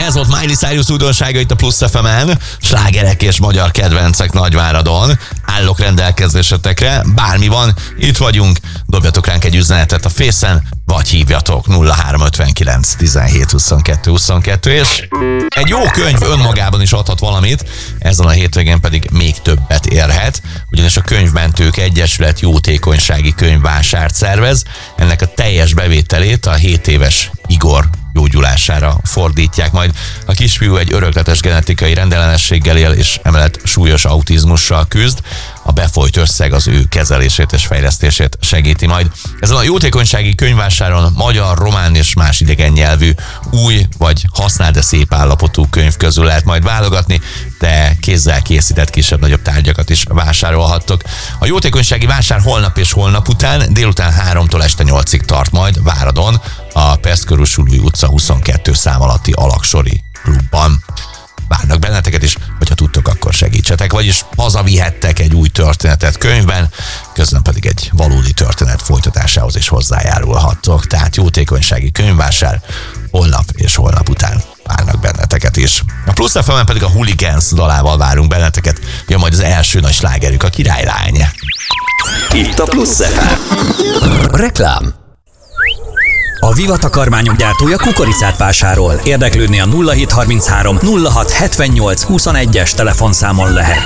Ez volt Miley Cyrus újdonsága itt a Plusz FM-en. Slágerek és magyar kedvencek Nagyváradon. Állok rendelkezésetekre, bármi van, itt vagyunk. Dobjatok ránk egy üzenetet a Face-en, vagy hívjatok 0359 17 22 22, és egy jó könyv önmagában is adhat valamit, ezen a hétvégén pedig még többet érhet, ugyanis a Könyvmentők Egyesület jótékonysági könyvvásárt szervez. Ennek a teljes bevételét a 7 éves Igor gyógyulására fordítják majd. A kisfiú egy örökletes genetikai rendellenességgel él, és emellett súlyos autizmussal küzd. A befolyt összeg az ő kezelését és fejlesztését segíti majd. Ezen a jótékonysági könyvvásáron magyar, román és más idegen nyelvű, új vagy használt, de szép állapotú könyv közül lehet majd válogatni, de kézzel készített kisebb-nagyobb tárgyakat is vásárolhattok. A jótékonysági vásár holnap és holnap után délután 3-tól este 8-ig tart majd Váradon, a Pesztkörús Sului utca 22 szám alatti Alaksori klubban. Várnak benneteket is, hogyha tudtok, akkor segítsetek, vagyis hazavihettek egy új történetet könyvben, közben pedig egy valódi történet folytatásához is hozzájárulhattok. Tehát jótékonysági könyvvásár holnap és holnap után várnak benneteket is. A Plusz FM-en pedig a Hooligans dalával várunk benneteket, jön majd az első nagy slágerük, a Királylány. Itt a Plusz FM. Reklám. A Viva takarmányok gyártója kukoricát vásárol. Érdeklődni a 0733 06 78 21-es telefonszámon lehet.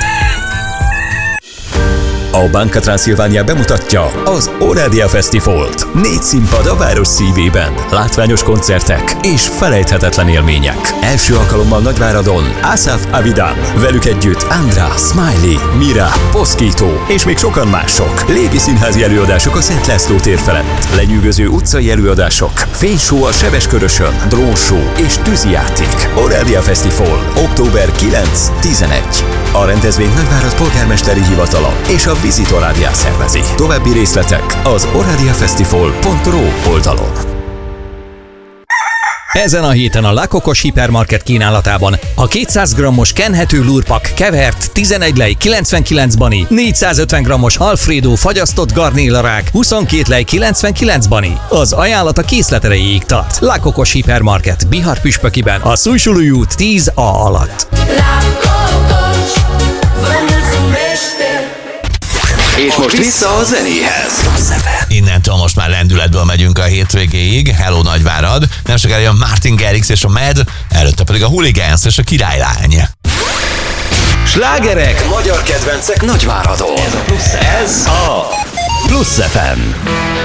A Banca Transilvania bemutatja az Orádia Fesztivált. 4 színpad a város szívében, látványos koncertek és felejthetetlen élmények. Első alkalommal Nagyváradon Asaf Avidan, velük együtt Andra, Smiley, Mira, Poszkító és még sokan mások. Légi színházi előadások a Szent László tér felett, lenyűgöző utcai előadások, fényshow a Sebeskörösön, drónshow és tűzijáték. Orádia Fesztivál, október 9-11. A rendezvény Nagyvárad polgármesteri hivatala és a Visit Orádia szervezi. További részletek az oradiafestival.ru oldalon. Ezen a héten a La Cocos hipermarket kínálatában a 200 g-os kenhető lúrpak kevert 11 lej 99 bani, 450 g-os Alfredo fagyasztott garnélarák 22 lej 99 bani. Az ajánlat a készlet erejéig tart. La Cocos hipermarket Bihar Püspökiben, a Szújsulúj út 10A alatt. És most vissza a zenéhez. Innentől most már lendületből megyünk a hétvégéig. Hello Nagyvárad! Nem sokára jön Martin Garrix és a Mad, előtte pedig a Hooligans és a Királylány. Slágerek, magyar kedvencek Nagyváradon. Ez a Plusz FM.